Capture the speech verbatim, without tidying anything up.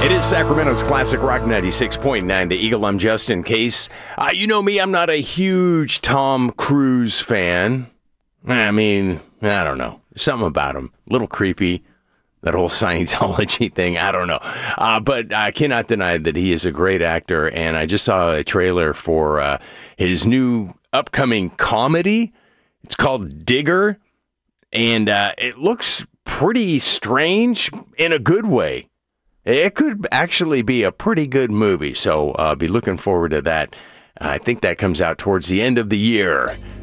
It is Sacramento's Classic Rock ninety-six point nine, The Eagle. I'm Justin Case. Uh, you know me, I'm not a huge Tom Cruise fan. I mean, I don't know. There's something about him. A little creepy. That whole Scientology thing, I don't know. Uh, but I cannot deny that he is a great actor, and I just saw a trailer for uh, his new upcoming comedy. It's called Digger, and uh, it looks pretty strange in a good way. It could actually be a pretty good movie, so uh, be looking forward to that. I think that comes out towards the end of the year.